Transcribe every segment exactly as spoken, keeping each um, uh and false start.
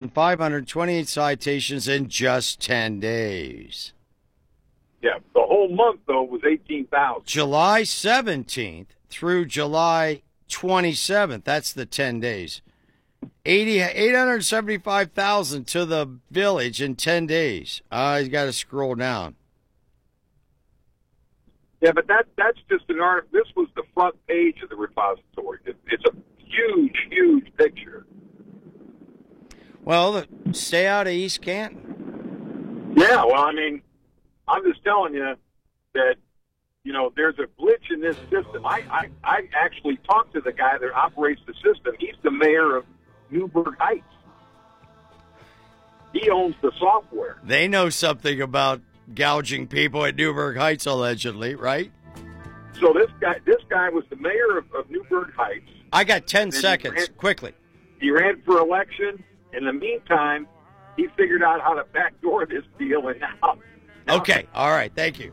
thousand five hundred twenty-eight citations in just ten days. Yeah, the whole month, though, was eighteen thousand. July seventeenth through July twenty-seventh, that's the ten days. eighty, eight hundred seventy-five thousand to the village in ten days. I uh, got to scroll down. Yeah, but that that's just an art. This was the front page of the repository. It, it's a huge, huge picture. Well, stay out of East Canton. Yeah, well, I mean, I'm just telling you that, you know, there's a glitch in this system. I, I, I actually talked to the guy that operates the system. He's the mayor of Newburgh Heights. He owns the software. They know something about gouging people at Newburgh Heights, allegedly, right? So this guy, this guy was the mayor of, of Newburgh Heights. I got ten seconds, ran, quickly. He ran for election. In the meantime, he figured out how to backdoor this deal, and now... now okay, all right, thank you.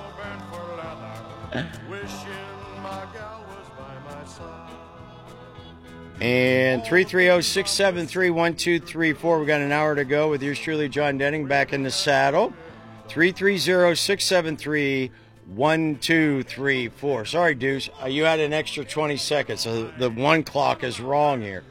And three three zero, six seven three, one two three four. We got an hour to go with yours truly, John Denning, back in the saddle. three three zero, six seven three, one two three four. Sorry, Deuce. Uh, you had an extra twenty seconds, so the one clock is wrong here.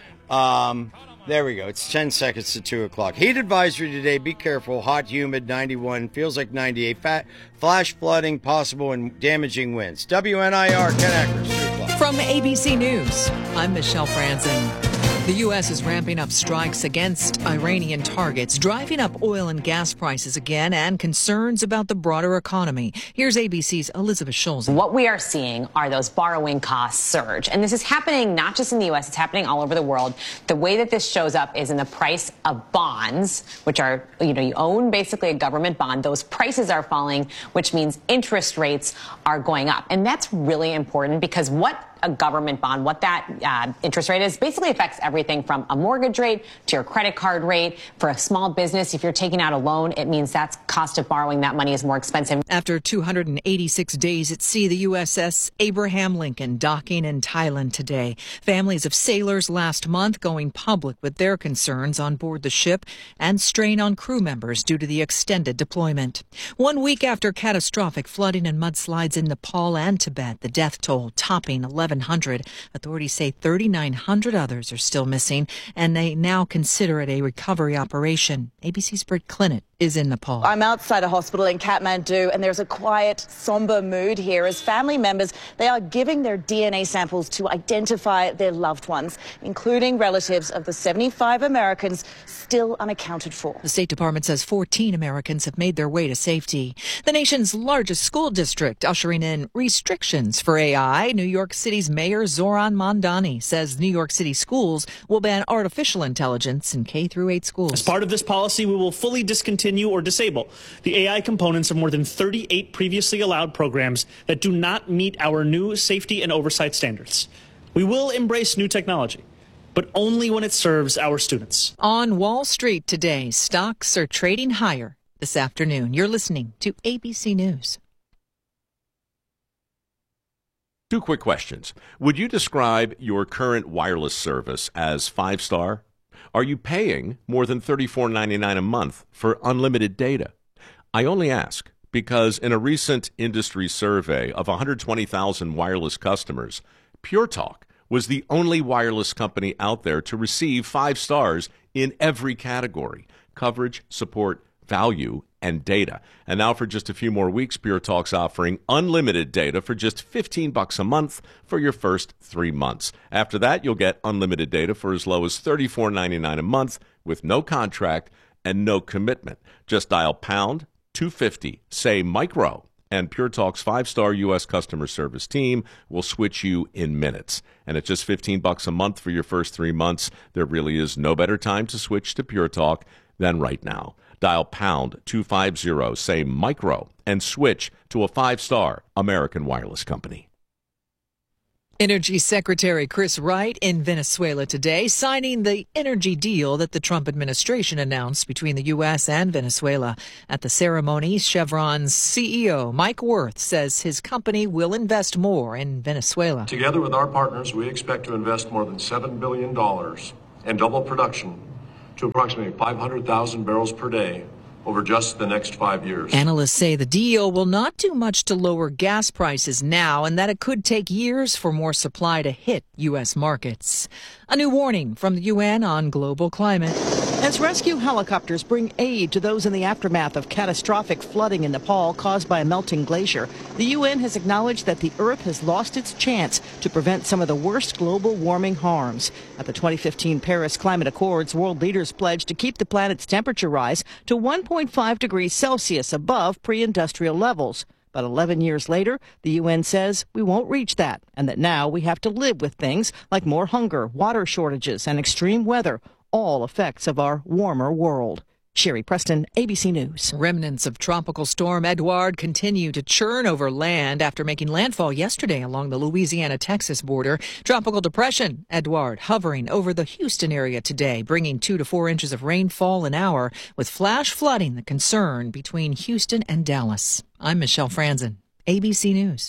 Um, there we go. It's ten seconds to two o'clock. Heat advisory today. Be careful. Hot, humid, ninety-one. Feels like ninety-eight. Fat, flash flooding possible and damaging winds. W N I R, Ken Akers, two o'clock. From A B C News, I'm Michelle Franzen. The U S is ramping up strikes against Iranian targets, driving up oil and gas prices again, and concerns about the broader economy. Here's A B C's Elizabeth Schulz. What we are seeing are those borrowing costs surge. And this is happening not just in the U S, it's happening all over the world. The way that this shows up is in the price of bonds, which are, you know, you own basically a government bond. Those prices are falling, which means interest rates are going up. And that's really important because what a government bond, what that uh, interest rate is, basically affects everything from a mortgage rate to your credit card rate. For a small business, if you're taking out a loan, it means that's cost of borrowing that money is more expensive. After two hundred eighty-six days at sea, the U S S Abraham Lincoln docking in Thailand today. Families of sailors last month going public with their concerns on board the ship and strain on crew members due to the extended deployment. One week after catastrophic flooding and mudslides in Nepal and Tibet, the death toll topping eleven hundred. Authorities say thirty-nine hundred others are still missing, and they now consider it a recovery operation. A B C's Britt Clinton is in Nepal. I'm outside a hospital in Kathmandu, and there's a quiet, somber mood here as family members, they are giving their D N A samples to identify their loved ones, including relatives of the seventy-five Americans still unaccounted for. The State Department says fourteen Americans have made their way to safety. The nation's largest school district ushering in restrictions for A I. New York City's Mayor Zoran Mondani says New York City schools will ban artificial intelligence in K through eight schools. As part of this policy, we will fully discontinue or disable the A I components of more than thirty-eight previously allowed programs that do not meet our new safety and oversight standards. We will embrace new technology, but only when it serves our students. On Wall Street today, stocks are trading higher this afternoon. You're listening to A B C News. Two quick questions. Would you describe your current wireless service as five-star? Are you paying more than thirty-four ninety-nine a month for unlimited data? I only ask because in a recent industry survey of one hundred twenty thousand wireless customers, Pure Talk was the only wireless company out there to receive five stars in every category: coverage, support, value, and data. And now for just a few more weeks, Pure Talk's offering unlimited data for just fifteen bucks a month for your first three months. After that, you'll get unlimited data for as low as thirty-four ninety-nine a month with no contract and no commitment. Just dial pound two fifty, say micro, and Pure Talk's five-star U S customer service team will switch you in minutes. And at just fifteen bucks a month for your first three months, there really is no better time to switch to Pure Talk than right now. Dial pound two fifty, say micro, and switch to a five-star American wireless company. Energy Secretary Chris Wright in Venezuela today, signing the energy deal that the Trump administration announced between the U S and Venezuela. At the ceremony, Chevron's C E O Mike Wirth says his company will invest more in Venezuela. Together with our partners, we expect to invest more than seven billion dollars and double production to approximately five hundred thousand barrels per day over just the next five years. Analysts say the deal will not do much to lower gas prices now and that it could take years for more supply to hit U S markets. A new warning from the U N on global climate. As rescue helicopters bring aid to those in the aftermath of catastrophic flooding in Nepal caused by a melting glacier, the U N has acknowledged that the Earth has lost its chance to prevent some of the worst global warming harms. At the twenty fifteen Paris Climate Accords, world leaders pledged to keep the planet's temperature rise to one point five degrees Celsius above pre-industrial levels. But eleven years later, the U N says we won't reach that, and that now we have to live with things like more hunger, water shortages, and extreme weather, all effects of our warmer world. Sherry Preston, A B C News. Remnants of Tropical Storm Edouard continue to churn over land after making landfall yesterday along the Louisiana-Texas border. Tropical Depression Edouard hovering over the Houston area today, bringing two to four inches of rainfall an hour, with flash flooding the concern between Houston and Dallas. I'm Michelle Franzen, A B C News.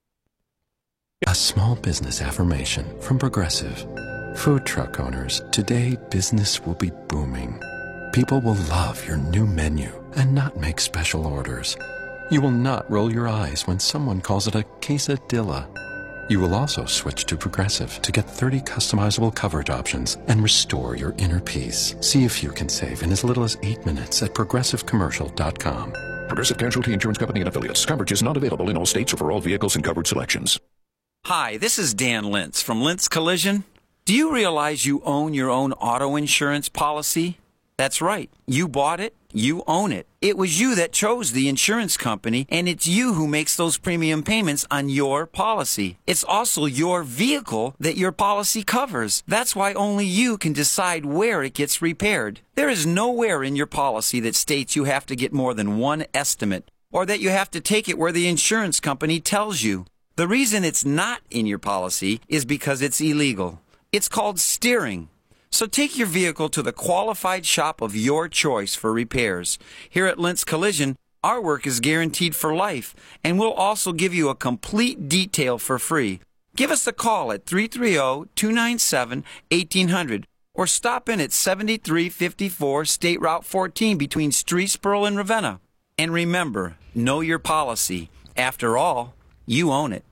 A small business affirmation from Progressive. Food truck owners, today business will be booming. People will love your new menu and not make special orders. You will not roll your eyes when someone calls it a quesadilla. You will also switch to Progressive to get thirty customizable coverage options and restore your inner peace. See if you can save in as little as eight minutes at progressive commercial dot com. Progressive Casualty Insurance Company and Affiliates. Coverage is not available in all states or for all vehicles and covered selections. Hi, this is Dan Lintz from Lintz Collision. Do you realize you own your own auto insurance policy? That's right. You bought it. You own it. It was you that chose the insurance company, and it's you who makes those premium payments on your policy. It's also your vehicle that your policy covers. That's why only you can decide where it gets repaired. There is nowhere in your policy that states you have to get more than one estimate, or that you have to take it where the insurance company tells you. The reason it's not in your policy is because it's illegal. It's called steering. So take your vehicle to the qualified shop of your choice for repairs. Here at Lintz Collision, our work is guaranteed for life, and we'll also give you a complete detail for free. Give us a call at three three zero, two nine seven, one eight zero zero or stop in at seventy-three fifty-four State Route fourteen between Streetsboro and Ravenna. And remember, know your policy. After all, you own it.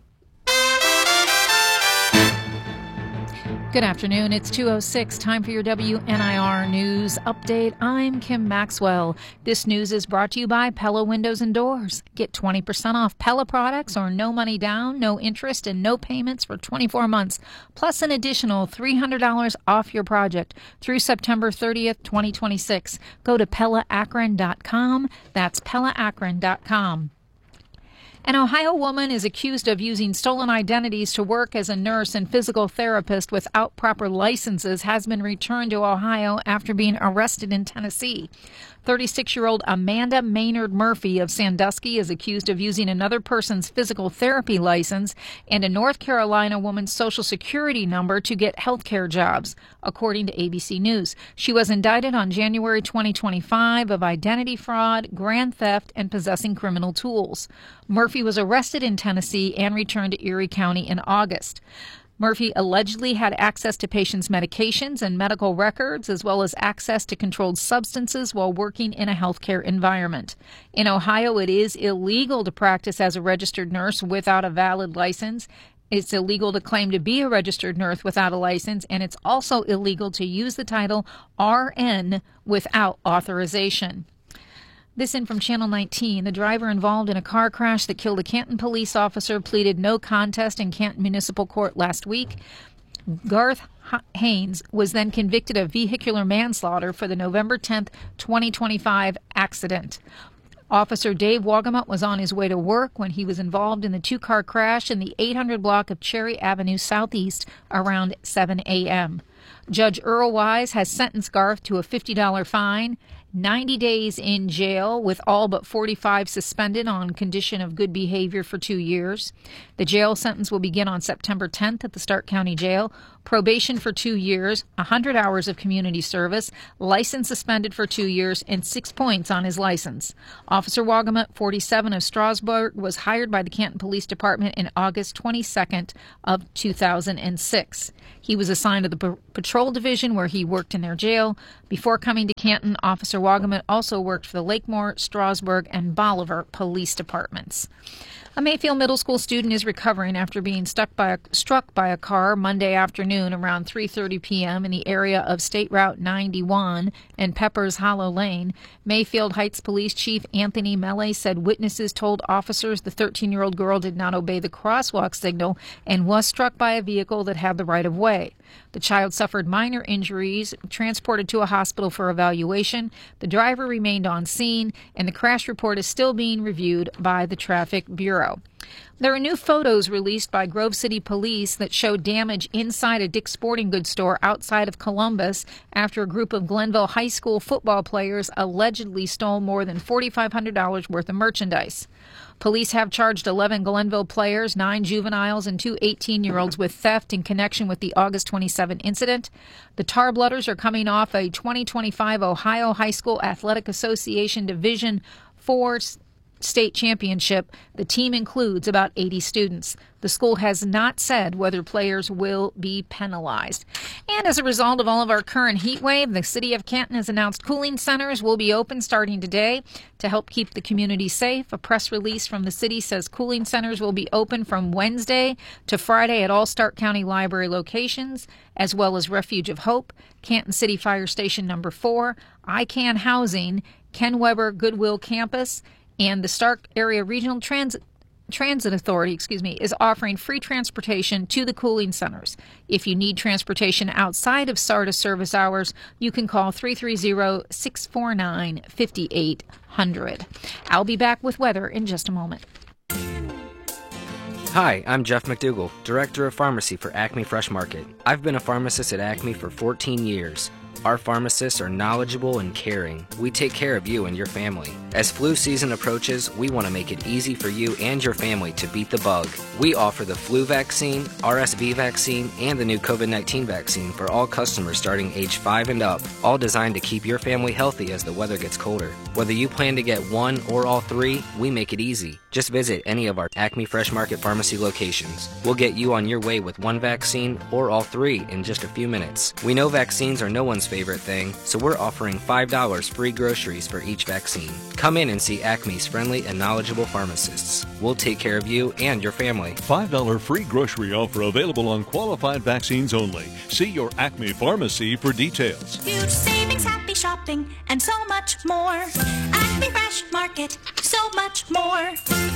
Good afternoon. It's two oh six. Time for your W N I R News Update. I'm Kim Maxwell. This news is brought to you by Pella Windows and Doors. Get twenty percent off Pella products or no money down, no interest, and no payments for twenty-four months, plus an additional three hundred dollars off your project through September thirtieth, twenty twenty-six. Go to Pella Akron dot com. That's Pella Akron dot com. An Ohio woman is accused of using stolen identities to work as a nurse and physical therapist without proper licenses has been returned to Ohio after being arrested in Tennessee. thirty-six-year-old Amanda Maynard Murphy of Sandusky is accused of using another person's physical therapy license and a North Carolina woman's social security number to get health care jobs, according to A B C News. She was indicted on January twenty twenty-five of identity fraud, grand theft, and possessing criminal tools. Murphy was arrested in Tennessee and returned to Erie County in August. Murphy allegedly had access to patients' medications and medical records, as well as access to controlled substances while working in a healthcare environment. In Ohio, it is illegal to practice as a registered nurse without a valid license. It's illegal to claim to be a registered nurse without a license, and it's also illegal to use the title R N without authorization. This in from Channel nineteen. The driver involved in a car crash that killed a Canton police officer pleaded no contest in Canton Municipal Court last week. Garth Haynes was then convicted of vehicular manslaughter for the November tenth, twenty twenty-five accident. Officer Dave Wagamut was on his way to work when he was involved in the two-car crash in the eight hundred block of Cherry Avenue Southeast around seven a.m. Judge Earl Wise has sentenced Garth to a fifty dollars fine ninety days in jail, with all but forty-five suspended on condition of good behavior for two years. The jail sentence will begin on September tenth at the Stark County Jail. Probation for two years, one hundred hours of community service, license suspended for two years, and six points on his license. Officer Wagamet, forty-seven, of Strasburg, was hired by the Canton Police Department in August twenty-second of two thousand six. He was assigned to the P- Patrol Division, where he worked in their jail. Before coming to Canton, Officer Wagamet also worked for the Lakemore, Strasburg, and Bolivar Police Departments. A Mayfield Middle School student is recovering after being stuck by a, struck by a car Monday afternoon around three thirty p.m. in the area of State Route ninety-one and Peppers Hollow Lane. Mayfield Heights Police Chief Anthony Mele said witnesses told officers the thirteen-year-old girl did not obey the crosswalk signal and was struck by a vehicle that had the right-of-way. The child suffered minor injuries, transported to a hospital for evaluation. The driver remained on scene, and the crash report is still being reviewed by the Traffic Bureau. There are new photos released by Grove City Police that show damage inside a Dick's Sporting Goods store outside of Columbus after a group of Glenville High School football players allegedly stole more than four thousand five hundred dollars worth of merchandise. Police have charged eleven Glenville players, nine juveniles, and two eighteen-year-olds with theft in connection with the August twenty-seventh incident. The Tar Blooders are coming off a twenty twenty-five Ohio High School Athletic Association Division four state championship. The team includes about eighty students. The school has not said whether players will be penalized. And as a result of all of our current heat wave, the city of Canton has announced cooling centers will be open starting today to help keep the community safe. A press release from the city says cooling centers will be open from Wednesday to Friday at all Stark County Library locations, as well as Refuge of Hope, Canton City Fire Station Number four, I CANN Housing, Ken Weber Goodwill Campus, and the Stark Area Regional Transit Transit Authority, excuse me, is offering free transportation to the cooling centers. If you need transportation outside of S A R T A service hours, you can call three three zero, six four nine, five eight zero zero. I'll be back with weather in just a moment. Hi, I'm Jeff McDougall, Director of Pharmacy for Acme Fresh Market. I've been a pharmacist at Acme for fourteen years. Our pharmacists are knowledgeable and caring. We take care of you and your family. As flu season approaches, we want to make it easy for you and your family to beat the bug. We offer the flu vaccine, R S V vaccine, and the new COVID nineteen vaccine for all customers starting age five and up, all designed to keep your family healthy as the weather gets colder. Whether you plan to get one or all three, we make it easy. Just visit any of our Acme Fresh Market Pharmacy locations. We'll get you on your way with one vaccine or all three in just a few minutes. We know vaccines are no one's favorite thing, so we're offering five dollars free groceries for each vaccine. Come in and see Acme's friendly and knowledgeable pharmacists. We'll take care of you and your family. five dollars free grocery offer available on qualified vaccines only. See your Acme pharmacy for details. Huge savings, happy shopping, and so much more. Acme Fresh Market, so much more.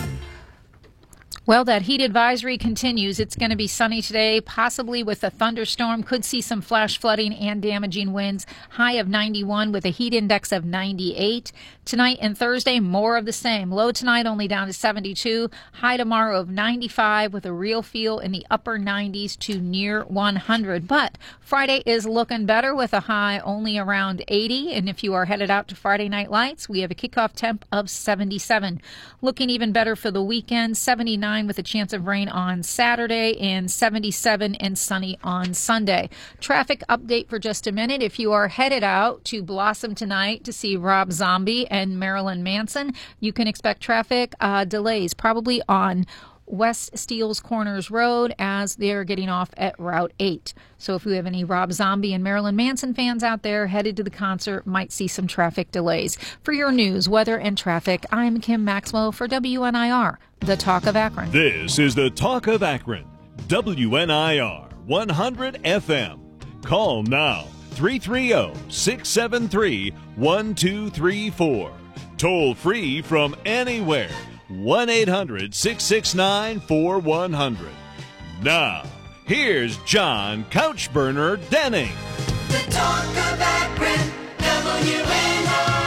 Well, that heat advisory continues. It's going to be sunny today, possibly with a thunderstorm. Could see some flash flooding and damaging winds. High of ninety-one with a heat index of ninety-eight. Tonight and Thursday, more of the same. Low tonight only down to seventy-two. High tomorrow of ninety-five with a real feel in the upper nineties to near one hundred. But Friday is looking better with a high only around eighty. And if you are headed out to Friday Night Lights, we have a kickoff temp of seventy-seven. Looking even better for the weekend, seventy-nine with a chance of rain on Saturday and seventy-seven and sunny on Sunday. Traffic update for just a minute. If you are headed out to Blossom tonight to see Rob Zombie and Marilyn Manson, you can expect traffic uh, delays probably on West Steeles Corners Road as they're getting off at Route eight. So if you have any Rob Zombie and Marilyn Manson fans out there headed to the concert, might see some traffic delays. For your news, weather, and traffic, I'm Kim Maxwell for W N I R, the Talk of Akron. This is the Talk of Akron, W N I R one hundred F M. Call now, three three zero, six seven three, one two three four. Toll free from anywhere. one eight hundred, six six nine, four one zero zero. Now, here's John Couchburner Denning. The Talk of Akron, W N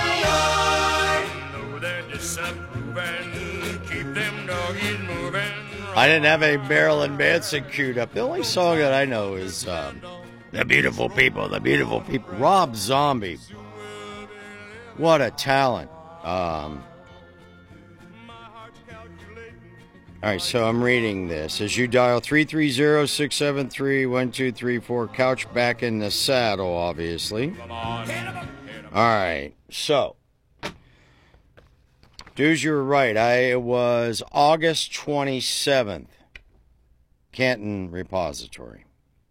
I R. Know they're disapproving, keep them doggies moving. I didn't have a Marilyn Manson queued up. The only song that I know is um, The Beautiful People, The Beautiful People. Rob Zombie. What a talent. Um, all right, so I'm reading this. As you dial three three zero, six seven three, one two three four, couch back in the saddle, obviously. All right, so. Dudes, you were right. I, it was August twenty-seventh. Canton Repository.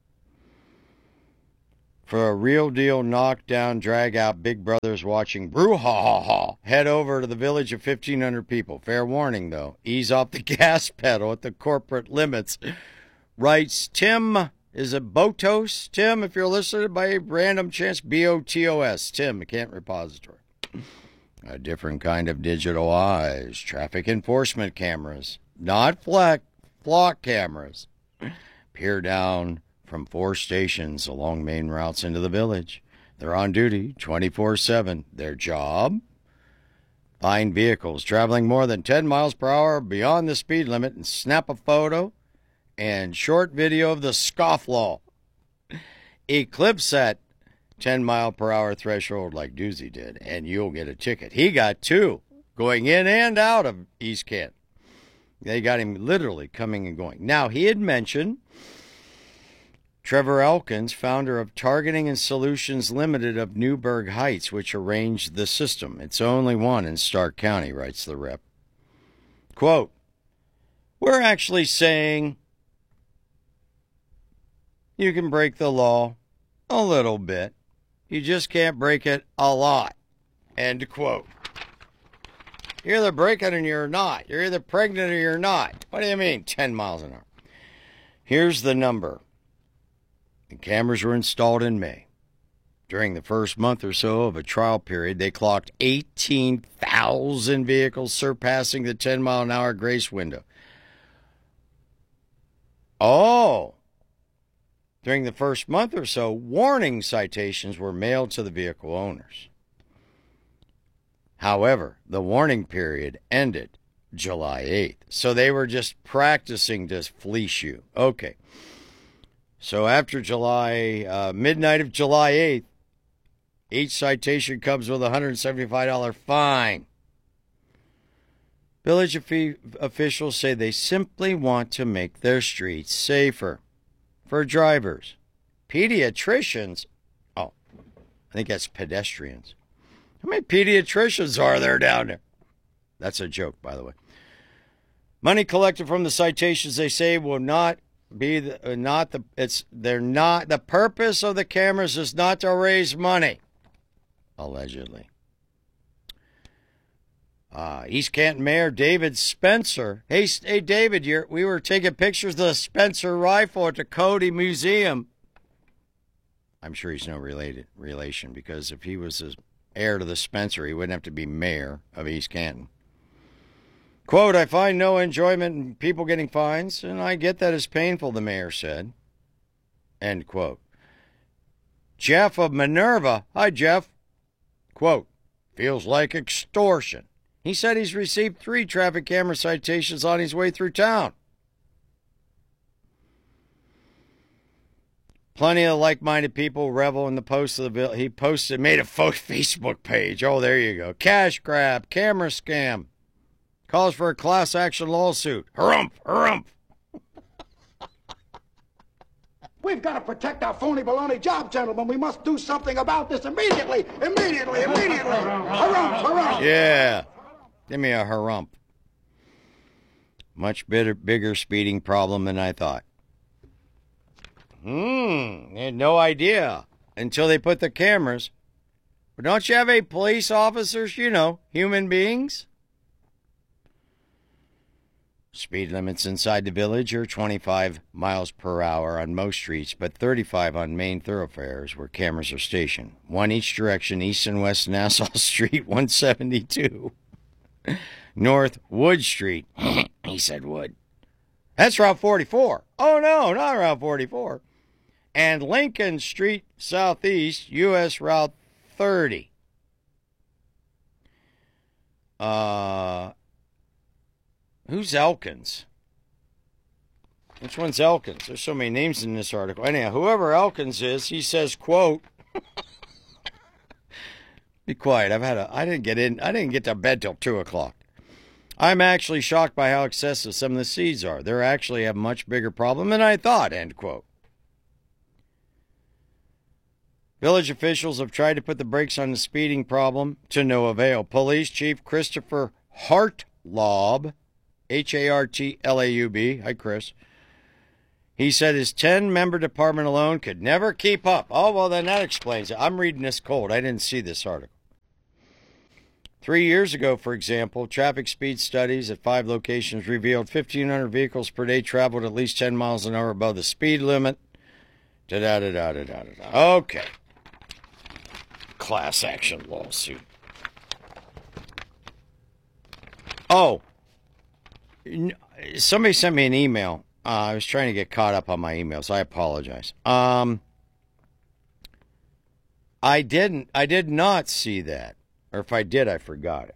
For a real deal knockdown, drag out Big Brother's watching brouhaha. Head over to the village of fifteen hundred people. Fair warning, though. Ease off the gas pedal at the corporate limits. Writes Tim, is it Botos? Tim, if you're listening by random chance, B O T O S. Tim, Canton Repository. A different kind of digital eyes. Traffic enforcement cameras. Not flock, flock cameras. Peer down from four stations along main routes into the village. They're on duty twenty-four seven. Their job? Find vehicles traveling more than ten miles per hour beyond the speed limit and snap a photo and short video of the scofflaw. Eclipse that ten mile per hour threshold like Doozy did, and you'll get a ticket. He got two, going in and out of East Canton. They got him literally coming and going. Now, he had mentioned Trevor Elkins, founder of Targeting and Solutions Limited of Newburgh Heights, which arranged the system. It's only one in Stark County, writes the rep. Quote, we're actually saying you can break the law a little bit. You just can't break it a lot. End quote. You're either breaking it or you're not. You're either pregnant or you're not. What do you mean, ten miles an hour? Here's the number. The cameras were installed in May. During the first month or so of a trial period, they clocked eighteen thousand vehicles surpassing the ten mile an hour grace window. Oh. During the first month or so, warning citations were mailed to the vehicle owners. However, the warning period ended July eighth. So they were just practicing to fleece you. Okay. So after July, uh, midnight of July eighth, each citation comes with a one hundred seventy-five dollars fine. Village officials say they simply want to make their streets safer. For drivers, pediatricians, oh, I think that's pedestrians. How many pediatricians are there down there? That's a joke, by the way. Money collected from the citations, they say, will not be the, uh, not the, it's, they're not, the purpose of the cameras is not to raise money, allegedly. Uh, East Canton Mayor David Spencer. Hey, hey David, you're, we were taking pictures of the Spencer rifle at the Cody Museum. I'm sure he's no related relation, because if he was the heir to the Spencer, he wouldn't have to be mayor of East Canton. Quote, I find no enjoyment in people getting fines, and I get that it's painful, the mayor said. End quote. Jeff of Minerva. Hi, Jeff. Quote, feels like extortion. He said he's received three traffic camera citations on his way through town. Plenty of like-minded people revel in the post of the bill. He posted, made a Facebook page. Oh, there you go. Cash grab, camera scam. Calls for a class action lawsuit. Harumph, harumph. We've got to protect our phony baloney job, gentlemen. We must do something about this immediately, immediately, immediately. Harumph, harumph. Yeah. Give me a harump. Much bigger, bigger speeding problem than I thought. Hmm, had no idea until they put the cameras. But don't you have a police officers, you know, human beings? Speed limits inside the village are twenty-five miles per hour on most streets, but thirty-five on main thoroughfares where cameras are stationed. One each direction, east and west Nassau Street, one seventy-two. North Wood Street. He said Wood. That's Route forty-four. Oh, no, not Route forty-four. And Lincoln Street Southeast, U S Route thirty. Uh, who's Elkins? Which one's Elkins? There's so many names in this article. Anyhow, whoever Elkins is, he says, quote, Be quiet. I've had a. I didn't get in. I didn't get to bed till two o'clock. I'm actually shocked by how excessive some of the seeds are. They're actually a much bigger problem than I thought. End quote. Village officials have tried to put the brakes on the speeding problem to no avail. Police Chief Christopher Hartlaub, H A R T L A U B, hi Chris, he said his ten-member department alone could never keep up. Oh, well, then that explains it. I'm reading this cold. I didn't see this article. Three years ago, for example, traffic speed studies at five locations revealed fifteen hundred vehicles per day traveled at least ten miles an hour above the speed limit. Da-da-da-da-da-da-da. Okay. Class action lawsuit. Oh. Somebody sent me an email. Uh, I was trying to get caught up on my emails. I apologize. Um, I didn't. I did not see that. Or if I did, I forgot it.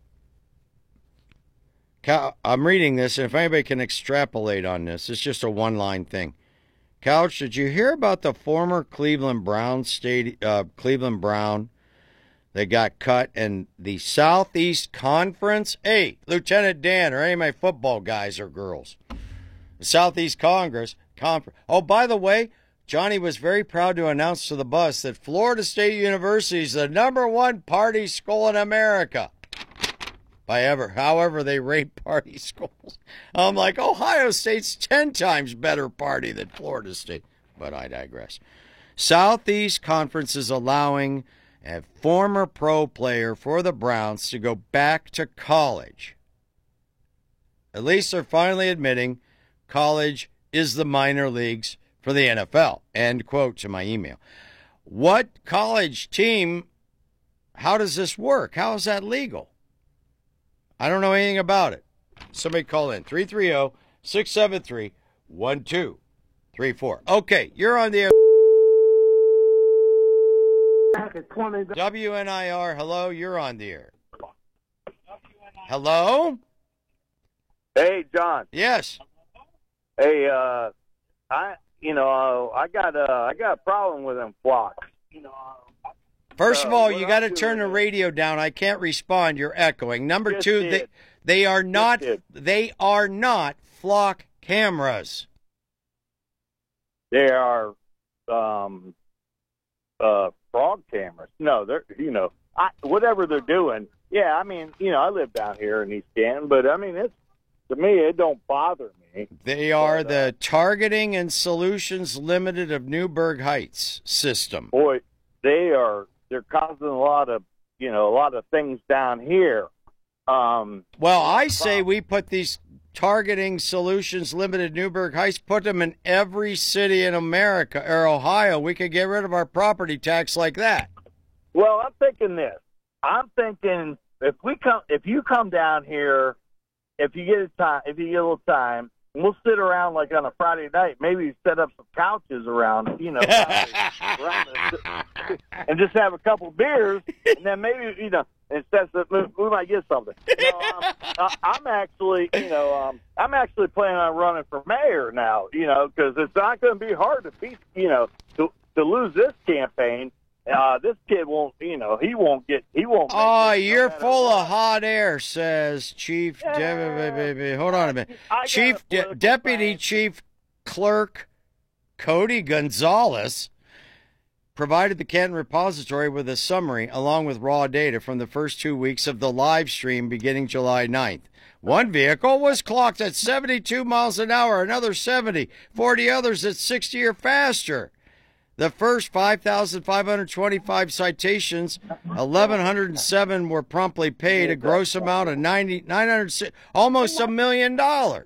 Cal- I'm reading this, and if anybody can extrapolate on this, it's just a one-line thing. Couch, did you hear about the former Cleveland Brown state, uh, Cleveland Brown that got cut in the Southeast Conference? Hey, Lieutenant Dan, or any of my football guys or girls. The Southeast Congress Conference. Oh, by the way, Johnny was very proud to announce to the bus that Florida State University is the number one party school in America. By ever, however they rate party schools. I'm like, Ohio State's ten times better party than Florida State. But I digress. Southeast Conference is allowing a former pro player for the Browns to go back to college. At least they're finally admitting college is the minor leagues for the N F L. End quote to my email. What college team, how does this work? How is that legal? I don't know anything about it. Somebody call in. three three zero, six seven three, one two three four. Okay, you're on the air. W N I R, hello, you're on the air. Hello? Hey, John. Yes. Hey, uh, I, you know, uh, I got, uh, I got a problem with them flocks. You know. First uh, of all, you got to turn the radio down. I can't respond. You're echoing. Number Just two, did. they they are not did. they are not flock cameras. They are, um, uh, frog cameras. No, they're, you know, I, whatever they're doing. Yeah, I mean, you know, I live down here in East Canton, but I mean, it's, to me, it don't bother me. They are the Targeting and Solutions Limited of Newburgh Heights system. Boy, they are, they're causing a lot of, you know, a lot of things down here. Um, well, I say we put these Targeting Solutions Limited Newburgh Heights, put them in every city in America or Ohio. We could get rid of our property tax like that. Well, I'm thinking this. I'm thinking if we come, if you come down here, if you get a time, if you get a little time, we'll sit around like on a Friday night. Maybe set up some couches around, you know, around the, around the, and just have a couple beers, and then maybe, you know, instead of, we might get something. You know, um, I'm actually, you know, um, I'm actually planning on running for mayor now. You know, because it's not going to be hard to beat, you know, to to lose this campaign. Uh, this kid won't, you know, he won't get, he won't. Oh, you're no full what. of hot air, says Chief. Yeah. De- hold on a minute. I Chief De- Deputy plan. Chief Clerk Cody Gonzalez provided the Canton Repository with a summary along with raw data from the first two weeks of the live stream beginning July ninth. One vehicle was clocked at seventy-two miles an hour, another seventy, forty others at sixty or faster. The first five thousand five hundred twenty-five citations, one thousand one hundred seven were promptly paid, a gross amount of ninety, nine hundred, almost a million dollars.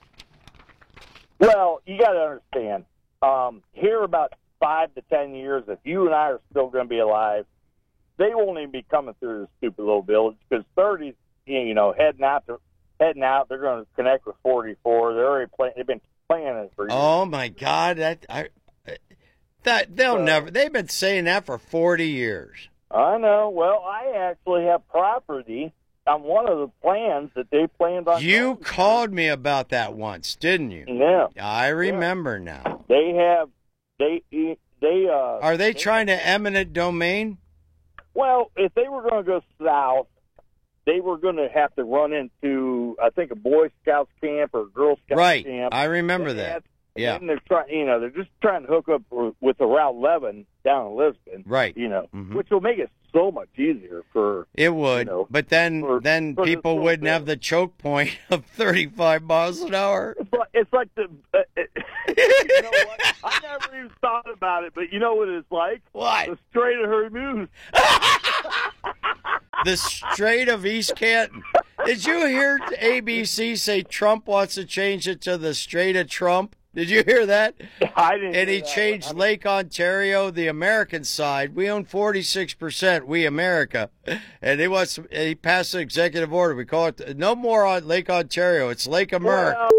Well, you got to understand, um, here about five to ten years, if you and I are still going to be alive, they won't even be coming through this stupid little village because thirty, you know, heading out, to, heading out, they're going to connect with forty-four. They're already playing. They've been playing it for years. Oh my God, that I. That they'll uh, never. They've been saying that for forty years. I know. Well, I actually have property on one of the plans that they planned on. You called me about that once, didn't you? Yeah. I remember yeah. now. They have. They. They. Uh. Are they, they trying to eminent domain? Well, if they were going to go south, they were going to have to run into, I think, a Boy Scouts camp or Girl Scouts right. camp. I remember They that. had- Yeah. And they're trying, you know, they're just trying to hook up with the Route eleven down in Lisbon, Right. You know, Mhm. which will make it so much easier for. It would, you know, but then for- then for the people little wouldn't bit. have the choke point of thirty-five miles an hour. It's like, it's like the. Uh, you know what? I never even thought about it, but you know what it's like? What? The Strait of Hormuz. The Strait of East Canton. Did you hear A B C say Trump wants to change it to the Strait of Trump? Did you hear that? I didn't. And he hear that changed one. Lake Ontario, the American side. We own forty-six percent, we America. And he wants he passed an executive order. We call it no more on Lake Ontario. It's Lake America. Well,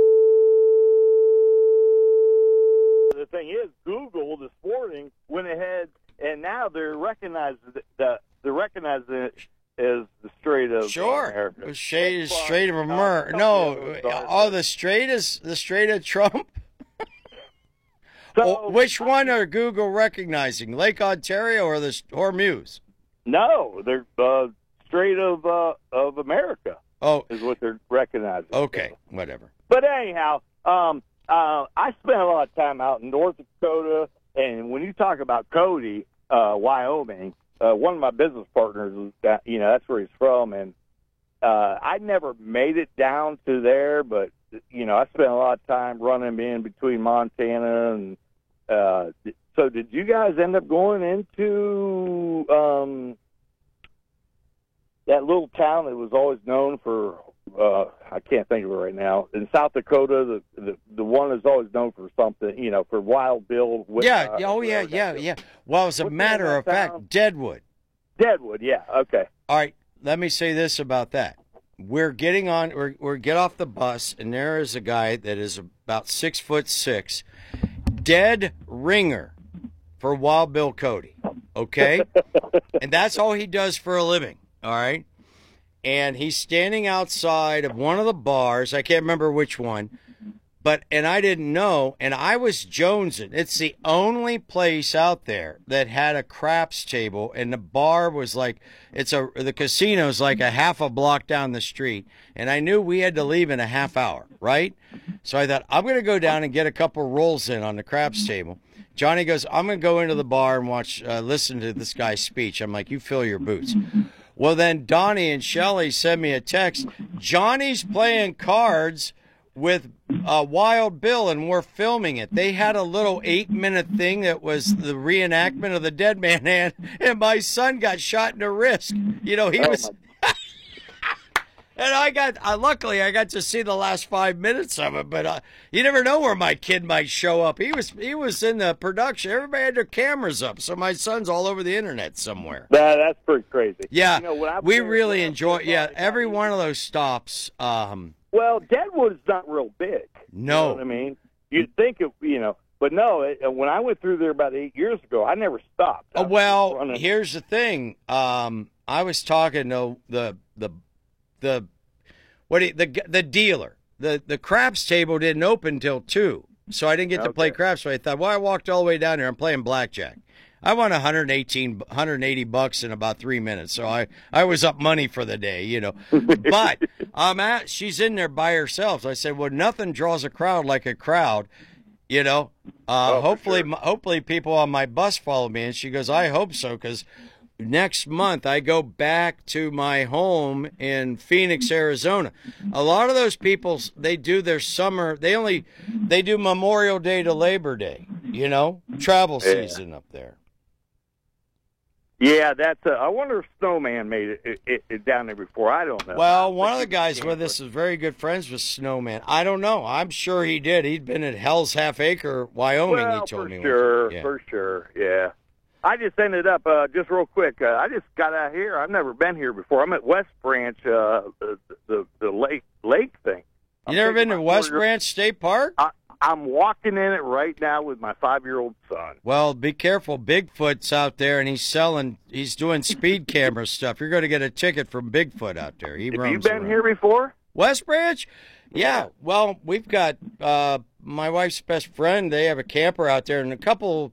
the thing is, Google this morning went ahead, and now they're recognizing the, the they're recognizing it as the Strait of Sure. America. The Strait, That's fine. Strait of Uh, America. some No. of the others are. Oh, the Strait is the Strait of Trump? So, Oh, which one are Google recognizing? Lake Ontario or the Hormuz? No, they're uh, Strait of uh, of America. Oh, is what they're recognizing. okay, whatever. But anyhow, um, uh, I spent a lot of time out in North Dakota, and when you talk about Cody, uh, Wyoming, uh, one of my business partners, is that, you know, that's where he's from, and uh, I never made it down to there, but you know, I spent a lot of time running in between Montana and. Uh, so, did you guys end up going into um, that little town that was always known for? Uh, I can't think of it right now. In South Dakota, the the, the one is always known for something, you know, for Wild Bill. With, Yeah, uh, yeah, oh, yeah, yeah, yeah. Well, as a What's the matter name of of that fact, town? Deadwood. Deadwood, yeah, okay. All right, let me say this about that. We're getting on, we're, we're get off the bus, and there is a guy that is about six foot six, dead ringer for Wild Bill Cody, okay? And that's all he does for a living, all right? And he's standing outside of one of the bars, I can't remember which one, but, and I didn't know, and I was jonesing. It's the only place out there that had a craps table, and the bar was like, it's a, the casino's like a half a block down the street, and I knew we had to leave in a half hour, right? So I thought, I'm going to go down and get a couple rolls in on the craps table. Johnny goes, I'm going to go into the bar and watch, uh, listen to this guy's speech. I'm like, you fill your boots. Well, then Donnie and Shelly send me a text. Johnny's playing cards with uh, Wild Bill, and we're filming it. They had a little eight-minute thing that was the reenactment of the Dead Man Hand, and my son got shot in the wrist. You know, he Oh, was... And I got, uh, luckily, I got to see the last five minutes of it, but uh, you never know where my kid might show up. He was he was in the production. Everybody had their cameras up, so my son's all over the internet somewhere. That, that's pretty crazy. Yeah, You know, when I was we there- really when I was enjoy, there, yeah, every one of those stops. Um, Well, Deadwood's not real big. No. You know what I mean? You'd think it, you know, but no, it, when I went through there about eight years ago, I never stopped. I Uh, was well, running- here's the thing. Um, I was talking to the the the what do you, the the dealer. The the craps table didn't open till two, so I didn't get to play craps. So I thought, well, I walked all the way down there. I'm playing blackjack. I won one hundred eighteen, one hundred eighty bucks in about three minutes. So I, I was up money for the day, you know. But I'm at, she's in there by herself. So I said, well, nothing draws a crowd like a crowd, you know. Uh, Oh, for hopefully, sure. hopefully people on my bus follow me. And she goes, I hope so, because next month I go back to my home in Phoenix, Arizona. A lot of those people, they do their summer, they only, they do Memorial Day to Labor Day, you know, travel Yeah. season up there. Yeah, that's. Uh, I wonder if Snowman made it, it, it, it down there before. I don't know. Well, one of the guys with us is very good friends with Snowman. I don't know. I'm sure he did. He'd been at Hell's Half Acre, Wyoming, well, he told for me. one sure, time. Yeah. for sure, yeah. I just ended up uh, just real quick. Uh, I just got out here. I've never been here before. I'm at West Branch, uh, the, the the lake lake thing. You never been to West four-year- Branch State Park? I, I'm walking in it right now with my five year old son. Well, be careful. Bigfoot's out there, and he's selling, he's doing speed camera stuff. You're going to get a ticket from Bigfoot out there. He Have you roams been around. here before? West Branch? Yeah. Well, we've got uh, my wife's best friend. They have a camper out there, and a couple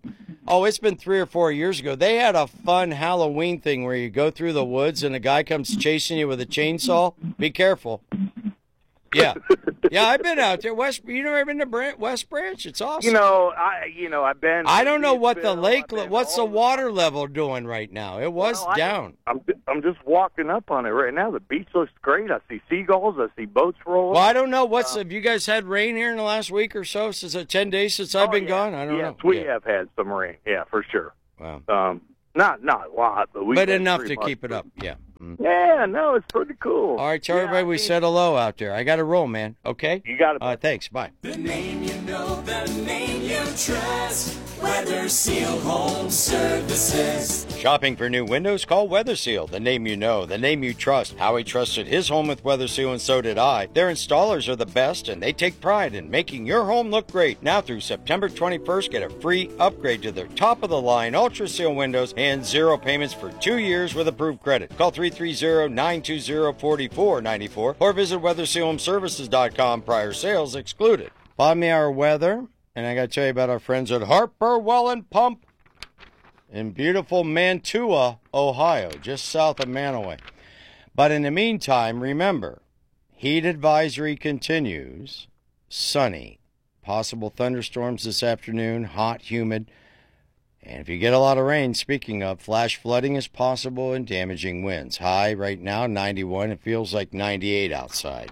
Oh, it's been three or four years ago. They had a fun Halloween thing where you go through the woods and a guy comes chasing you with a chainsaw. Be careful. Yeah. Yeah, I've been out there. West, you never been to Brent, West Branch? It's awesome. You know, I you know I've been. I don't know what the lake, what's the water level doing right now? It was Well, I- down. I'm I'm just walking up on it right now. The beach looks great. I see seagulls. I see boats rolling. Well, I don't know. What's have you guys had rain here in the last week or so? Since it ten days since I've Oh, been yeah. gone. I don't yes, know. we Yeah. have had some rain. Yeah, for sure. Wow. Um, not not a lot, but we. But had enough pretty to much- keep it up. Yeah. Mm. Yeah, no, it's pretty cool. All right, tell everybody we said hello out there. I got to roll, man. Okay. You got it. Uh, thanks. Bye. The name you know, the name you trust. Weather Seal Home Services. Shopping for new windows? Call Weather Seal. The name you know, the name you trust. Howie trusted his home with Weather Seal, and so did I. Their installers are the best, and they take pride in making your home look great. Now through September twenty-first, get a free upgrade to their top-of-the-line Ultra Seal windows and zero payments for two years with approved credit. Call three three zero, nine two zero, four four nine four or visit weather seal home services dot com. Prior sales excluded. Bottom of our weather, and I got to tell you about our friends at Harper Well and Pump in beautiful Mantua, Ohio, just south of Manaway. But in the meantime, remember, heat advisory continues. Sunny. Possible thunderstorms this afternoon, hot, humid. And if you get a lot of rain, speaking of, flash flooding is possible and damaging winds. High right now, ninety-one. It feels like ninety-eight outside.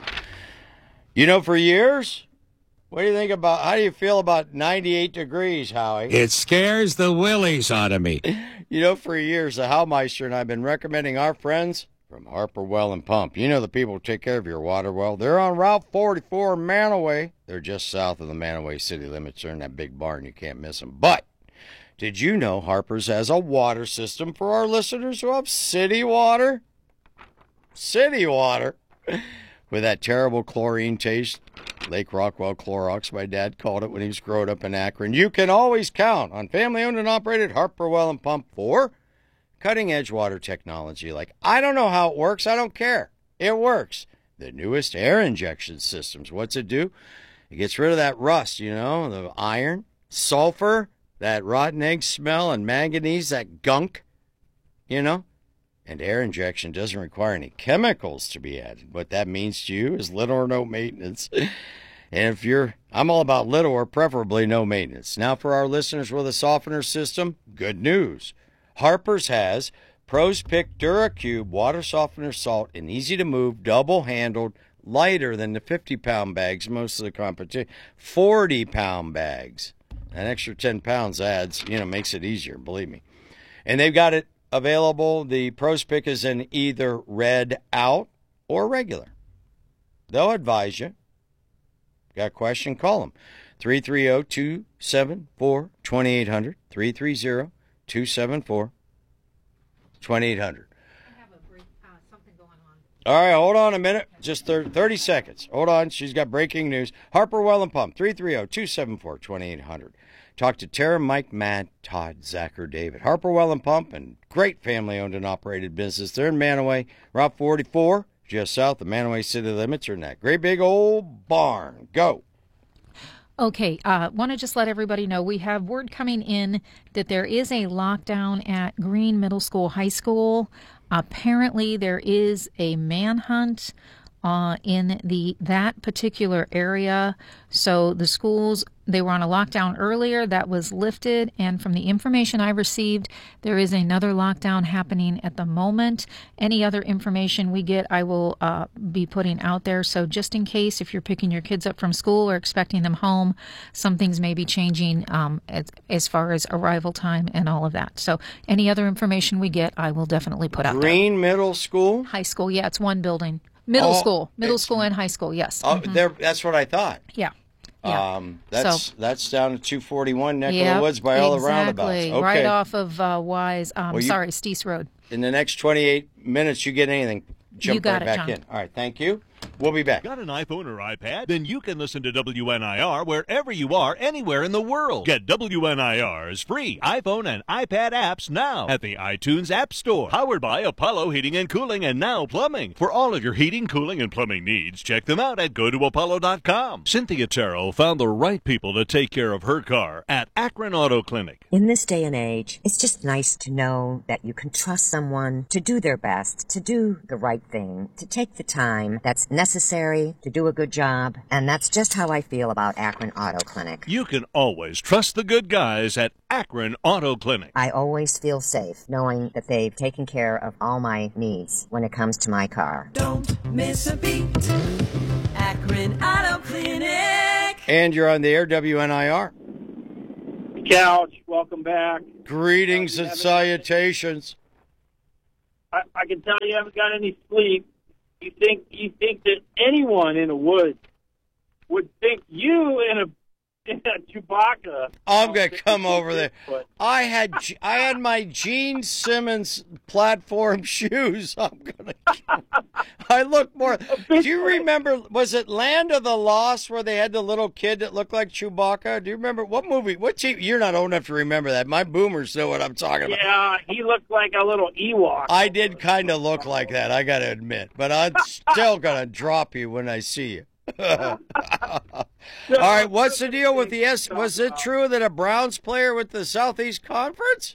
You know, for years, what do you think about, how do you feel about ninety-eight degrees, Howie? It scares the willies out of me. You know, for years, the Howmeister and I have been recommending our friends from Harper Well and Pump. You know the people who take care of your water well. They're on Route forty-four in Manaway. They're just south of the Manaway city limits. They're in that big barn. You can't miss them. But did you know Harper's has a water system for our listeners who have city water? City water. With that terrible chlorine taste. Lake Rockwell Clorox, my dad called it when he was growing up in Akron. You can always count on family-owned and operated Harper Well and Pump for cutting-edge water technology. Like, I don't know how it works. I don't care. It works. The newest air injection systems. What's it do? It gets rid of that rust, you know, the iron, sulfur, that rotten egg smell, and manganese, that gunk, you know. And air injection doesn't require any chemicals to be added. What that means to you is little or no maintenance. And if you're, I'm all about little or preferably no maintenance. Now for our listeners with a softener system, good news. Harper's has Pros Pick DuraCube water softener salt and easy to move, double-handled, lighter than the fifty-pound bags most of the competition. forty-pound bags. An extra ten pounds adds, you know, makes it easier, believe me. And they've got it available. The Pros Pick is in either red out or regular. They'll advise you. Got a question? Call them. three three zero, two seven four, two eight zero zero. three three zero, two seven four, two eight zero zero. All right, hold on a minute. Just thirty seconds. Hold on. She's got breaking news. Harper Well and Pump, three three zero, two seven four, two eight zero zero. Talk to Tara, Mike, Matt, Todd, Zach, or David. Harper Well and Pump, and great family-owned and operated business. They're in Manaway, Route forty-four, just south of Manaway city limits. Are in that great big old barn. Go. Okay, uh, want to just let everybody know we have word coming in that there is a lockdown at Green Middle School, High School. Apparently, there is a manhunt uh, in the that particular area. So the schools, they were on a lockdown earlier. That was lifted. And from the information I received, there is another lockdown happening at the moment. Any other information we get, I will uh, be putting out there. So just in case, if you're picking your kids up from school or expecting them home, some things may be changing um, as, as far as arrival time and all of that. So any other information we get, I will definitely put out there. Green Middle School? High school, yeah, it's one building. Middle Oh, school, middle it's- school and high school, yes. Oh, Mhm. there. That's what I thought. Yeah. Yeah. Um, that's So- that's down to two forty-one neck of Yep, the woods by all the exactly. roundabouts. Okay. Right off of uh, Wise, um, Well, you- sorry, Steese Road. In the next twenty-eight minutes, you get anything, jump You got right it, back John. in. All right, thank you. We'll be back. Got an iPhone or iPad? Then you can listen to W N I R wherever you are, anywhere in the world. Get W N I R's free iPhone and iPad apps now at the iTunes App Store. Powered by Apollo Heating and Cooling and Now Plumbing. For all of your heating, cooling, and plumbing needs, check them out at go to apollo dot com. Cynthia Terrell found the right people to take care of her car at Akron Auto Clinic. In this day and age, it's just nice to know that you can trust someone to do their best, to do the right thing, to take the time that's necessary to do a good job. And that's just how I feel about Akron Auto Clinic. You can always trust the good guys at Akron Auto Clinic. I always feel safe knowing that they've taken care of all my needs when it comes to my car. Don't miss a beat. Akron Auto Clinic. And you're on the air, W N I R. Couch, welcome back. Greetings and salutations. I, I can tell you haven't got any sleep. You think you think that anyone in the woods would think you in a, in a Chewbacca? I'm gonna come over there. I had I had my Gene Simmons platform shoes. I'm gonna. I look more. Do you remember? Was it Land of the Lost where they had the little kid that looked like Chewbacca? Do you remember what movie? What T V? You're not old enough to remember that. My boomers know what I'm talking about. Yeah, he looked like a little Ewok. I did kind of look like that. I got to admit, but I'm still gonna drop you when I see you. All right, what's the deal with the S? Was it true that a Browns player with the Southeast Conference?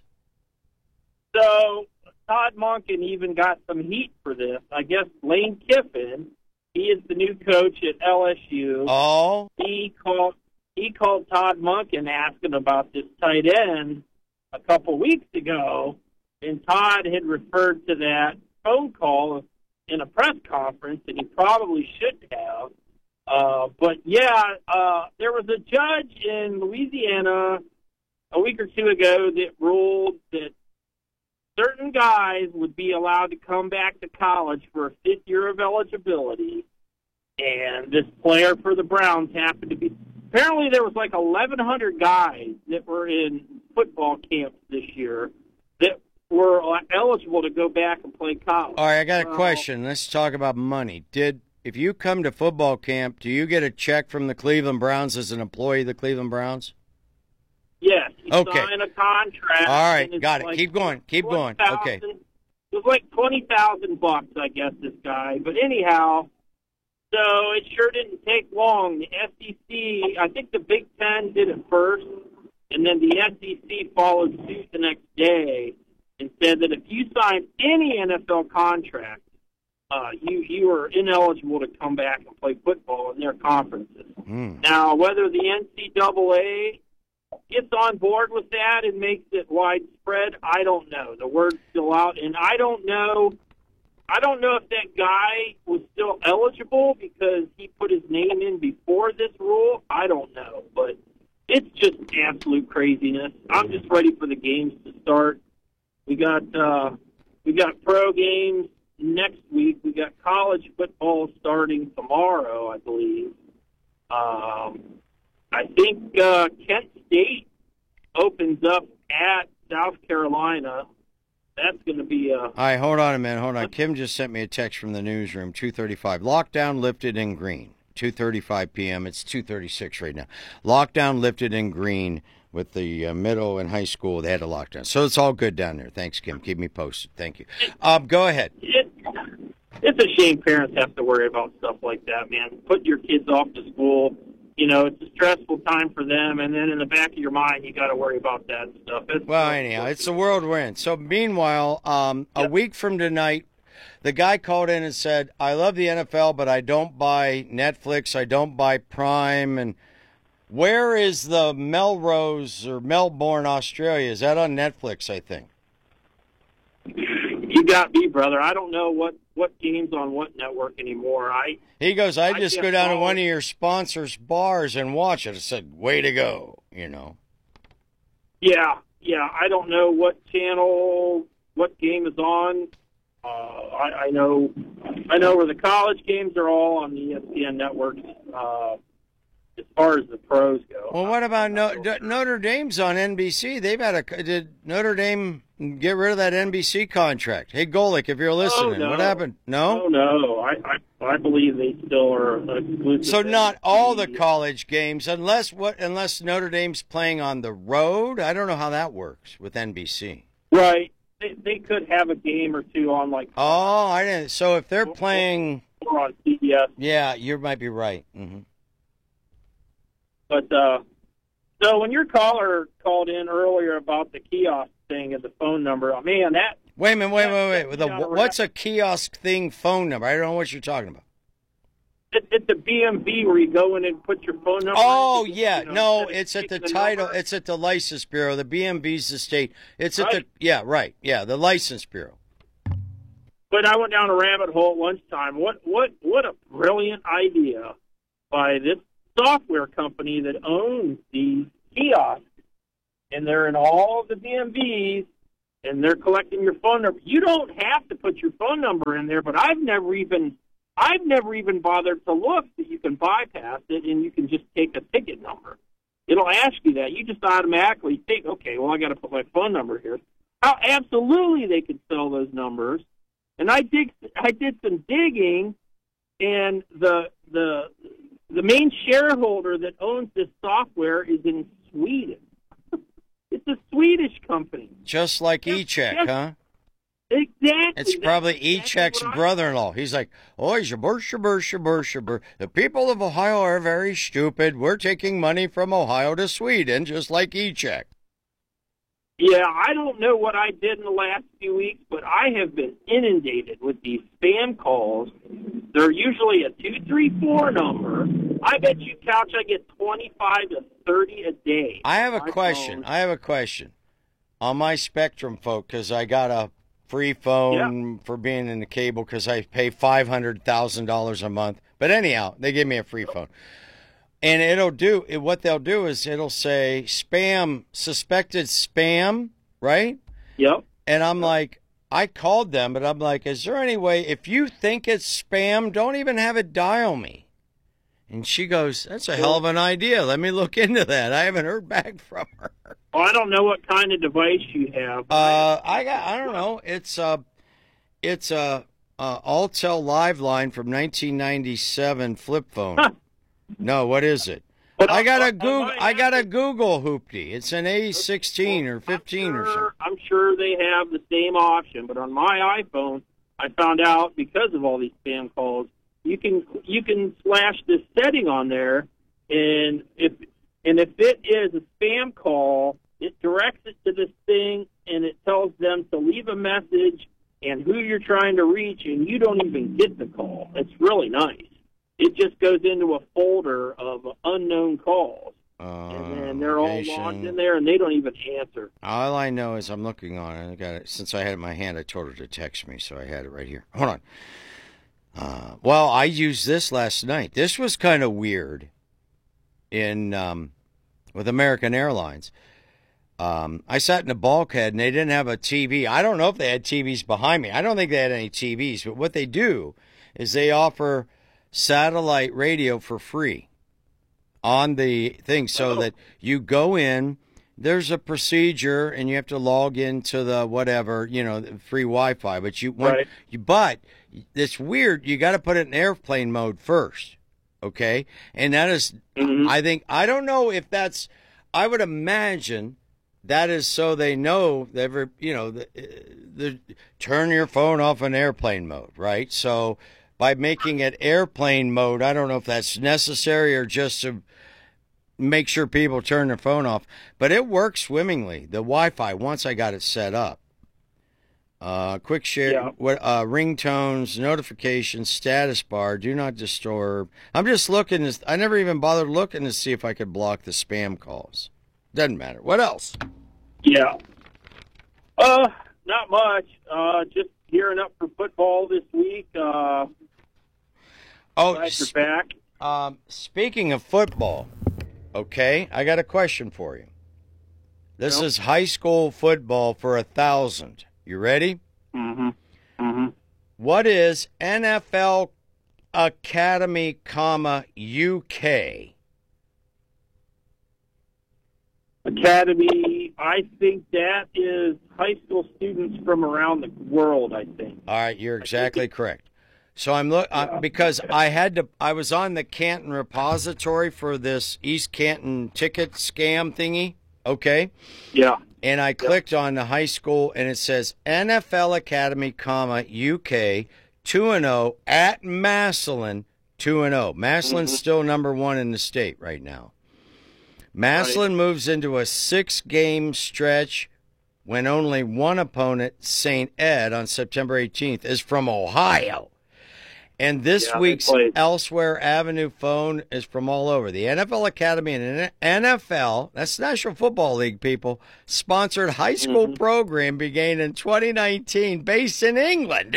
So Todd Monken even got some heat for this. I guess Lane Kiffin, he is the new coach at L S U. Oh, he called he called Todd Monken asking about this tight end a couple weeks ago, and Todd had referred to that phone call in a press conference, and he probably should have. Uh, but, yeah, uh, there was a judge in Louisiana a week or two ago that ruled that certain guys would be allowed to come back to college for a fifth year of eligibility. And this player for the Browns happened to be – apparently there was like eleven hundred guys that were in football camps this year that were eligible to go back and play college. All right, I got a question. Let's talk about money. Did – If you come to football camp, do you get a check from the Cleveland Browns as an employee of the Cleveland Browns? Yes. You Okay. sign a contract. All right, and it's got it. like Keep going. Keep going. twenty thousand Okay. It was like twenty thousand bucks, I guess, this guy. But anyhow, so it sure didn't take long. The S E C, I think the Big Ten did it first, and then the S E C followed suit the next day and said that if you sign any N F L contract, Uh, you you are ineligible to come back and play football in their conferences. Mm. Now, whether the N C double A gets on board with that and makes it widespread, I don't know. The word's still out, and I don't know. I don't know if that guy was still eligible because he put his name in before this rule. I don't know, but it's just absolute craziness. I'm just ready for the games to start. We got uh, we got pro games. Next week, we got college football starting tomorrow, I believe. Um, I think uh, Kent State opens up at South Carolina. That's going to be a... All right, hold on a minute. Hold on. Kim just sent me a text from the newsroom, two thirty-five. Lockdown lifted in Green, two thirty-five p.m. It's two thirty-six right now. Lockdown lifted in Green with the uh, middle and high school. They had a lockdown. So it's all good down there. Thanks, Kim. Keep me posted. Thank you. Um, go ahead. It, it's a shame parents have to worry about stuff like that, man. Put your kids off to school. You know, it's a stressful time for them, and then in the back of your mind, you got to worry about that stuff. It's, Well, anyhow, it's the world we're in. So meanwhile, um, a week from tonight, the guy called in and said, I love the N F L, but I don't buy Netflix, I don't buy Prime, and where is the Melrose or Melbourne, Australia? Is that on Netflix, I think? You got me, brother. I don't know what, what game's on what network anymore. I He goes, I just I go down to follow- one of your sponsors' bars and watch it. I said, way to go, you know. Yeah, yeah. I don't know what channel, what game is on. Uh, I, I know, I know where the college games are all on the E S P N network. Uh, as far as the pros go. Well, what about no, D- Notre Dame's on N B C? They've had a did Notre Dame get rid of that N B C contract? Hey, Golick, if you're listening, no. what happened? No, no, no. I, I I believe they still are exclusive. So not all the college games, unless what? Unless Notre Dame's playing on the road. I don't know how that works with N B C. Right. They, they could have a game or two on like. Oh, I didn't. So if they're playing, or on C B S. Yeah, you might be right. Mm-hmm. But uh, so when your caller called in earlier about the kiosk thing and the phone number, oh, man, that. Wait a minute, wait, wait, wait. The, what's a kiosk thing phone number? I don't know what you're talking about. It's at the B M V where you go in and put your phone number. Oh, in, yeah. you know, No, it's at the, the title. number. It's at the License Bureau. The B M V's the state. It's at Right. the, yeah, right. Yeah, the License Bureau. But I went down a rabbit hole at lunchtime. What, what, what a brilliant idea by this software company that owns these kiosks, and they're in all of the B M Vs, and they're collecting your phone number. You don't have to put your phone number in there, but I've never even, I've never even bothered to look that you can bypass it and you can just take a ticket number. It'll ask you that. You just automatically think, okay, well, I got to put my phone number here. How absolutely they could sell those numbers. And I dig, I did some digging, and the the the main shareholder that owns this software is in Sweden. It's a Swedish company. Just like E-Check, yes. huh? Exactly. It's probably E-Check's brother-in-law. He's like, oh, shabur, shabur, shabur, shabur. The people of Ohio are very stupid. We're taking money from Ohio to Sweden, just like E-Check. Yeah, I don't know what I did in the last few weeks, but I have been inundated with these spam calls. They're usually a two three four number. I bet you, Couch, I get twenty-five to thirty a day. I have a My question. phone. I have a question. On my Spectrum, folk, because I got a free phone for being in the cable because I pay five hundred thousand dollars a month. But anyhow, they give me a free phone. And it'll do, it, what they'll do is it'll say spam, suspected spam, right? Yep. And I'm like, I called them, but I'm like, is there any way, if you think it's spam, don't even have it dial me. And she goes, that's a hell of an idea. Let me look into that. I haven't heard back from her. Well, I don't know what kind of device you have. Uh, I got, I don't know. It's a, it's a, a Altel Live Line from nineteen ninety-seven flip phone. No, what is it? I got a Google. I got a Google hoopty. It's an A sixteen or fifteen or something. I'm sure they have the same option, but on my iPhone, I found out because of all these spam calls, you can you can slash this setting on there, and if and if it is a spam call, it directs it to this thing, and it tells them to leave a message and who you're trying to reach, and you don't even get the call. It's really nice. It just goes into a folder of unknown calls, Uh, and then they're all location. logged in there, and they don't even answer. All I know is I'm looking on it. I got it since I had it in my hand. I told her to text me, so I had it right here. Hold on. Uh, well, I used this last night. This was kind of weird. In um, with American Airlines, um, I sat in a bulkhead and they didn't have a T V. I don't know if they had T Vs behind me. I don't think they had any T Vs. But what they do is they offer satellite radio for free on the thing, so that you go in, there's a procedure and you have to log into the whatever, you know, free Wi-Fi, but you, when, Right. you but it's weird, you got to put it in airplane mode first, okay? And that is, I think, I don't know if that's, I would imagine that is so they know that every, you know, the, the turn your phone off in airplane mode, right? So by making it airplane mode, I don't know if that's necessary or just to make sure people turn their phone off. But it works swimmingly, the Wi-Fi, once I got it set up. Uh, quick share, Yeah. what, uh, ringtones, notifications, status bar, do not disturb. I'm just looking, to, I never even bothered looking to see if I could block the spam calls. Doesn't matter. What else? Yeah. Uh, not much. Uh, just gearing up for football this week. Uh, Oh, glad you're sp- back. Um, speaking of football, okay, I got a question for you. This Yep. is high school football for a thousand. You ready? Mm-hmm. Mm-hmm. What is N F L Academy, comma U K? Academy, I think that is high school students from around the world, I think. All right, you're exactly correct. So I'm look uh, because I had to. I was on the Canton repository for this East Canton ticket scam thingy. Okay. Yeah. And I clicked on the high school, and it says N F L Academy, comma U K two and zero at Massillon two and zero. Massillon's mm-hmm. still number one in the state right now. Massillon right. moves into a six-game stretch when only one opponent, Saint Ed, on September eighteenth, is from Ohio. And this yeah, week's Elsewhere Avenue phone is from all over. The N F L Academy and N F L, that's National Football League, people, sponsored high school mm-hmm. program began in twenty nineteen based in England.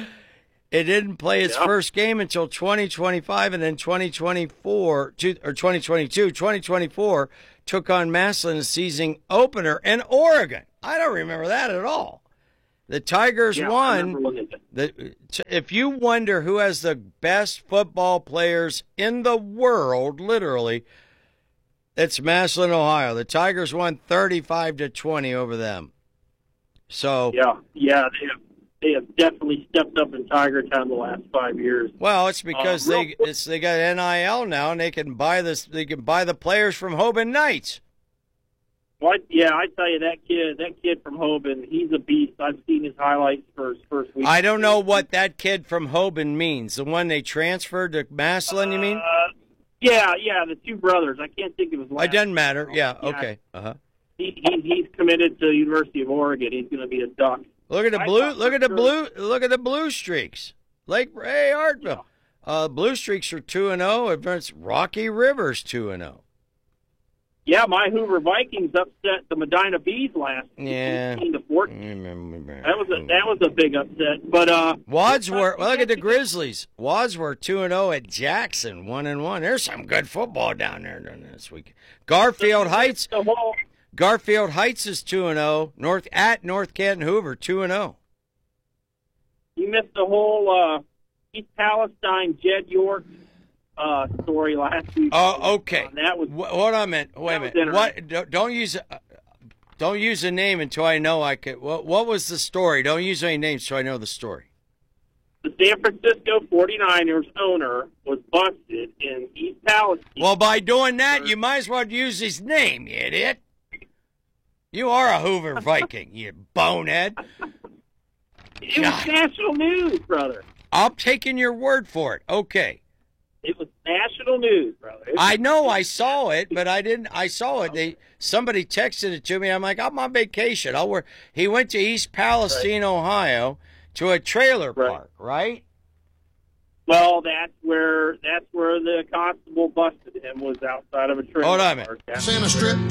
It didn't play its yeah. first game until twenty twenty-five, and then twenty twenty-four, or twenty twenty-two, twenty twenty-four took on Massillon's season opener in Oregon. I don't remember that at all. The Tigers yeah, won. The, if you wonder who has the best football players in the world, literally, it's Massillon, Ohio. The Tigers won thirty-five to twenty over them. So yeah, yeah, they have, they have definitely stepped up in Tiger Town the last five years. Well, it's because uh, they it's they got N I L now, and they can buy this. They can buy the players from Hoban Knights. Well, yeah, I tell you, that kid, that kid from Hoban, he's a beast. I've seen his highlights for his first week. I don't know what that kid from Hoban means. The one they transferred to Massillon, you mean? Uh, yeah, yeah, the two brothers. I can't think of his last name. It doesn't matter. Yeah, yeah. okay. Uh-huh. He, he, he's committed to the University of Oregon. He's going to be a Duck. Look at the I blue. Look at the sure. blue. Look at the blue streaks. Lake Ray Hartville. Yeah. Uh, blue streaks are two and zero. It's Rocky Rivers two and zero. Yeah, my Hoover Vikings upset the Medina Bees last yeah. eighteen to fourteen. That was a that was a big upset. But uh, Wadsworth, well, look at the Grizzlies. Wadsworth two and zero at Jackson, one and one. There's some good football down there this week. Garfield Heights. Whole, Garfield Heights is two and zero. North at North Canton Hoover two and zero. You missed the whole uh, East Palestine Jed York uh, story last week. Oh, okay. Uh, that was what I meant. Wait a minute. What? Don't, don't use uh, don't use a name until I know I could. What, what was the story? Don't use any names so I know the story. The San Francisco forty-niners owner was busted in East Palestine. Well, by doing that, you might as well use his name, you idiot. You are a Hoover Viking, you bonehead. It was God. National news, brother. I'm taking your word for it. Okay. It was national news, brother. I know I saw it, but I didn't. I saw it. They somebody texted it to me. I'm like, I'm on vacation. I'll work. He went to East Palestine, right. Ohio, to a trailer park, right? right? Well, that's where that's where the constable busted him, was outside of a trailer Hold on a park. minute. Santa Strip